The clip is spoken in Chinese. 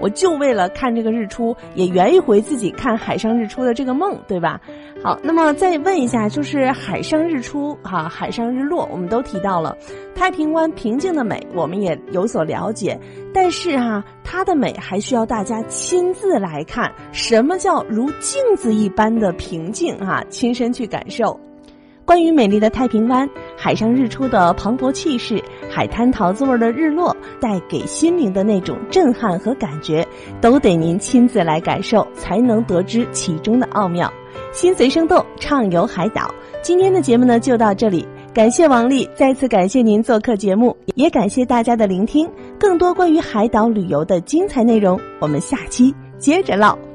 我就为了看这个日出，也圆一回自己看海上日出的这个梦，对吧？好，那么再问一下，就是海上日出海上日落我们都提到了，太平湾平静的美我们也有所了解，但是它的美还需要大家亲自来看，什么叫如镜子一般的平静亲身去感受。关于美丽的太平湾，海上日出的磅礴气势，海滩桃子味的日落带给心灵的那种震撼和感觉，都得您亲自来感受，才能得知其中的奥妙。心随生动，畅游海岛。今天的节目呢就到这里，感谢王丽，再次感谢您做客节目，也感谢大家的聆听。更多关于海岛旅游的精彩内容，我们下期接着唠。